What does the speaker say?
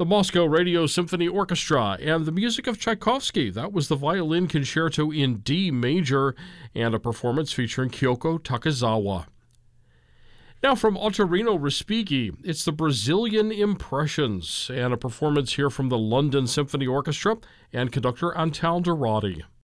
The Moscow Radio Symphony Orchestra and the music of Tchaikovsky. That was the Violin Concerto in D major and a performance featuring Kyoko Takezawa. Now from Ottorino Respighi, it's the Brazilian Impressions and a performance here from the London Symphony Orchestra and conductor Antal Dorati.